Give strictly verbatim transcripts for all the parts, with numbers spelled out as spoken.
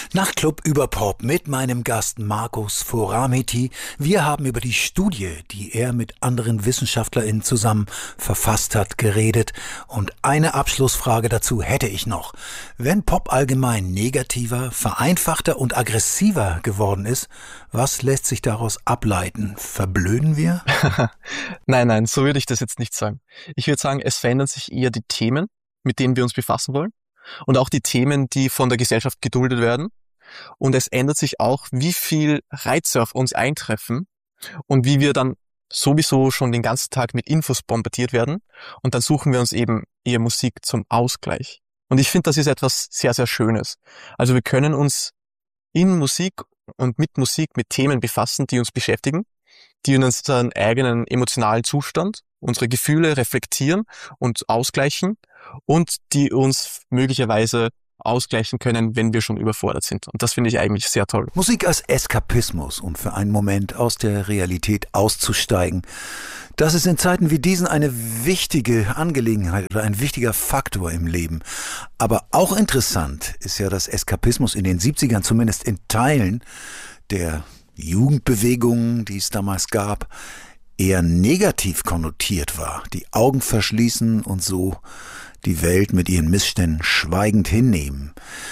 Nachtclub über Pop mit meinem Gast Markus Forameti. Wir haben über die Studie, die er mit anderen WissenschaftlerInnen zusammen verfasst hat, geredet. Und eine Abschlussfrage dazu hätte ich noch. Wenn Pop allgemein negativer, vereinfachter und aggressiver geworden ist, was lässt sich daraus ableiten? Verblöden wir? Nein, nein, so würde ich das jetzt nicht sagen. Ich würde sagen, es verändern sich eher die Themen, mit denen wir uns befassen wollen. Und auch die Themen, die von der Gesellschaft geduldet werden. Und es ändert sich auch, wie viel Reize auf uns eintreffen und wie wir dann sowieso schon den ganzen Tag mit Infos bombardiert werden. Und dann suchen wir uns eben eher Musik zum Ausgleich. Und ich finde, das ist etwas sehr, sehr Schönes. Also wir können uns in Musik und mit Musik mit Themen befassen, die uns beschäftigen, die unseren eigenen emotionalen Zustand, unsere Gefühle reflektieren und ausgleichen und die uns möglicherweise ausgleichen können, wenn wir schon überfordert sind. Und das finde ich eigentlich sehr toll. Musik als Eskapismus, um für einen Moment aus der Realität auszusteigen. Das ist in Zeiten wie diesen eine wichtige Angelegenheit oder ein wichtiger Faktor im Leben. Aber auch interessant ist ja, dass Eskapismus in den siebzigern zumindest in Teilen der Jugendbewegungen, die es damals gab, eher negativ konnotiert war. Die Augen verschließen und so die Welt mit ihren Missständen schweigend hinnehmen.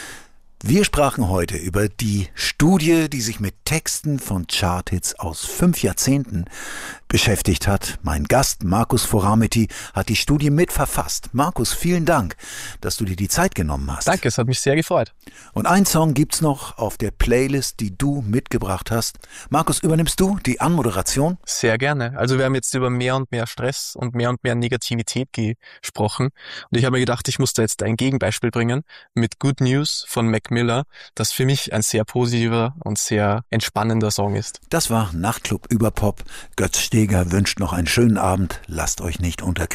Wir sprachen heute über die Studie, die sich mit Texten von Charthits aus fünf Jahrzehnten beschäftigt hat. Mein Gast Markus Forameti hat die Studie mitverfasst. Markus, vielen Dank, dass du dir die Zeit genommen hast. Danke, es hat mich sehr gefreut. Und einen Song gibt's noch auf der Playlist, die du mitgebracht hast. Markus, übernimmst du die Anmoderation? Sehr gerne. Also wir haben jetzt über mehr und mehr Stress und mehr und mehr Negativität gesprochen. Und ich habe mir gedacht, ich muss da jetzt ein Gegenbeispiel bringen mit Good News von Mac Miller, das für mich ein sehr positiver und sehr entspannender Song ist. Das war Nachtclub über Pop. Götz Steger wünscht noch einen schönen Abend. Lasst euch nicht unterkriegen.